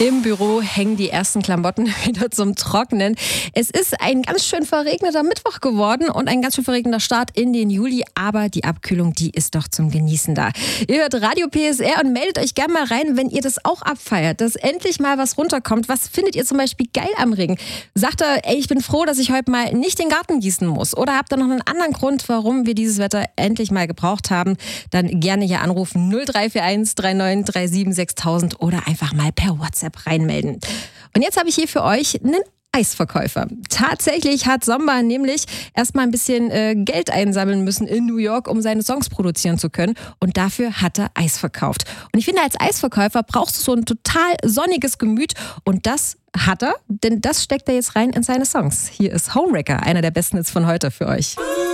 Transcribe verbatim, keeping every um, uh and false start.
Im Büro hängen die ersten Klamotten wieder zum Trocknen. Es ist ein ganz schön verregneter Mittwoch geworden und ein ganz schön verregneter Start in den Juli. Aber die Abkühlung, die ist doch zum Genießen da. Ihr hört Radio P S R und meldet euch gerne mal rein, wenn ihr das auch abfeiert, dass endlich mal was runterkommt. Was findet ihr zum Beispiel geil am Regen? Sagt ihr, ey, ich bin froh, dass ich heute mal nicht den Garten gießen muss? Oder habt ihr noch einen anderen Grund, warum wir dieses Wetter endlich mal gebraucht haben? Dann gerne hier anrufen null drei vier eins drei neun drei sieben sechstausend oder einfach mal per WhatsApp reinmelden. Und jetzt habe ich hier für euch einen Eisverkäufer. Tatsächlich hat Sommer nämlich erstmal ein bisschen äh, Geld einsammeln müssen in New York, um seine Songs produzieren zu können. Und dafür hat er Eis verkauft. Und ich finde, als Eisverkäufer brauchst du so ein total sonniges Gemüt. Und das hat er, denn das steckt er jetzt rein in seine Songs. Hier ist Homewrecker, einer der besten Hits von heute für euch.